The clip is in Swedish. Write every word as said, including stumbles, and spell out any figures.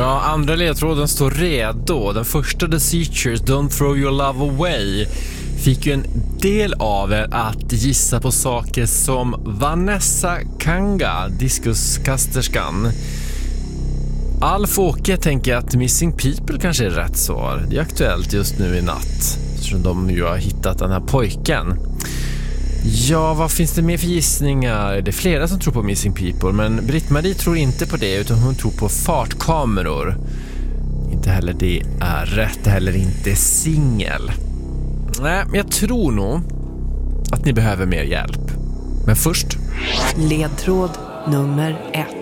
Ja, andra ledtråden står redo. Den första, The Seachers, Don't Throw Your Love Away, fick ju en del av er att gissa på saker som Vanessa Kanga, diskuskasterskan. Alf Åke tänker att Missing People kanske är rätt svar. Det är aktuellt just nu i natt, eftersom de ju har hittat den här pojken. Ja, vad finns det mer för gissningar? Det är flera som tror på Missing People, men Britt-Marie tror inte på det, utan hon tror på fartkameror. Inte heller det är rätt, heller inte singel. Nej, men jag tror nog att ni behöver mer hjälp. Men först... Ledtråd nummer ett.